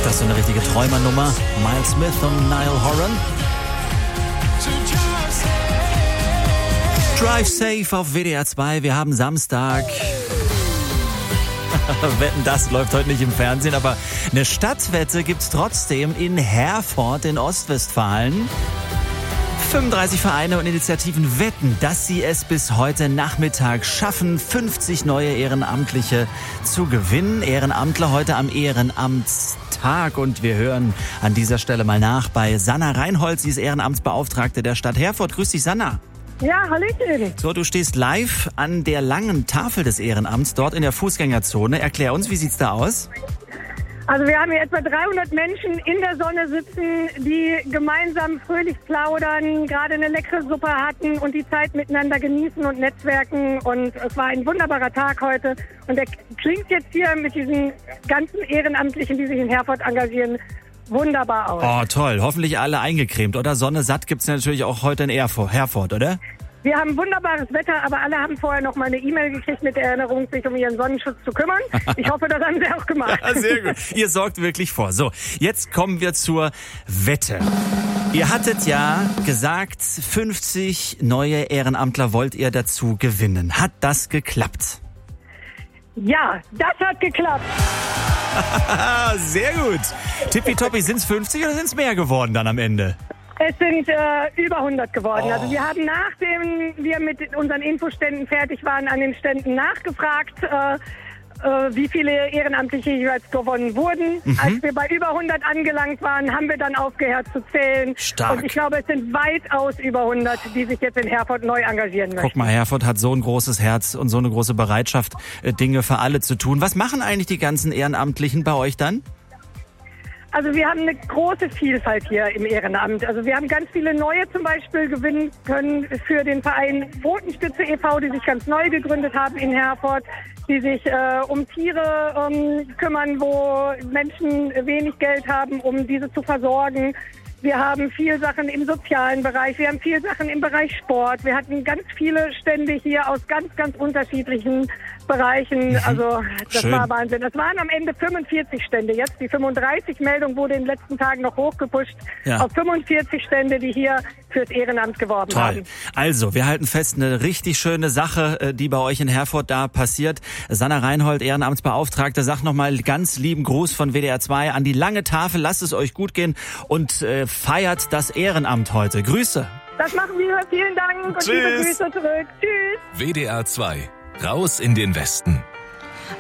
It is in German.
Das ist so eine richtige Träumernummer. Miles Smith und Niall Horan. Drive Safe auf WDR 2. Wir haben Samstag. Wetten, das läuft heute nicht im Fernsehen, aber eine Stadtwette gibt's trotzdem in Herford in Ostwestfalen. 35 Vereine und Initiativen wetten, dass sie es bis heute Nachmittag schaffen, 50 neue Ehrenamtliche zu gewinnen. Ehrenamtler heute am Ehrenamtstag. Und wir hören an dieser Stelle mal nach bei Sanna Reinhold. Sie ist Ehrenamtsbeauftragte der Stadt Herford. Grüß dich, Sanna. Ja, hallöchen. So, du stehst live an der langen Tafel des Ehrenamts, dort in der Fußgängerzone. Erklär uns, wie sieht's da aus? Also wir haben hier etwa 300 Menschen in der Sonne sitzen, die gemeinsam fröhlich plaudern, gerade eine leckere Suppe hatten und die Zeit miteinander genießen und netzwerken. Und es war ein wunderbarer Tag heute. Und der klingt jetzt hier mit diesen ganzen Ehrenamtlichen, die sich in Herford engagieren, wunderbar aus. Oh, toll. Hoffentlich alle eingecremt, oder? Sonne satt gibt's natürlich auch heute in Herford, oder? Wir haben wunderbares Wetter, aber alle haben vorher noch mal eine E-Mail gekriegt mit der Erinnerung, sich um ihren Sonnenschutz zu kümmern. Ich hoffe, das haben sie auch gemacht. Ja, sehr gut. Ihr sorgt wirklich vor. So, jetzt kommen wir zur Wette. Ihr hattet ja gesagt, 50 neue Ehrenamtler wollt ihr dazu gewinnen. Hat das geklappt? Ja, das hat geklappt. Sehr gut. Tippitoppi, sind's 50 oder sind's mehr geworden dann am Ende? Es sind über 100 geworden. Oh. Also wir haben, nachdem wir mit unseren Infoständen fertig waren, an den Ständen nachgefragt, wie viele Ehrenamtliche jeweils gewonnen wurden. Als wir bei über 100 angelangt waren, haben wir dann aufgehört zu zählen. Stark. Und ich glaube, es sind weitaus über 100, die sich jetzt in Herford neu engagieren möchten. Guck mal, Herford hat so ein großes Herz und so eine große Bereitschaft, Dinge für alle zu tun. Was machen eigentlich die ganzen Ehrenamtlichen bei euch dann? Also wir haben eine große Vielfalt hier im Ehrenamt. Also wir haben ganz viele neue zum Beispiel gewinnen können für den Verein Pfotenstütze e.V., die sich ganz neu gegründet haben in Herford, die sich um Tiere kümmern, wo Menschen wenig Geld haben, um diese zu versorgen. Wir haben viel Sachen im sozialen Bereich, wir haben viel Sachen im Bereich Sport. Wir hatten ganz viele Stände hier aus ganz, ganz unterschiedlichen Bereichen. Also das Schön. war Wahnsinn. Es waren am Ende 45 Stände. Jetzt die 35-Meldung wurde in den letzten Tagen noch hochgepusht auf 45 Stände, die hier fürs Ehrenamt geworben haben. Also, wir halten fest, eine richtig schöne Sache, die bei euch in Herford da passiert. Sanna Reinhold, Ehrenamtsbeauftragte, sagt nochmal ganz lieben Gruß von WDR 2 an die lange Tafel. Lasst es euch gut gehen und feiert das Ehrenamt heute. Grüße. Das machen wir. Vielen Dank und liebe Grüße zurück. Tschüss. WDR 2. Raus in den Westen.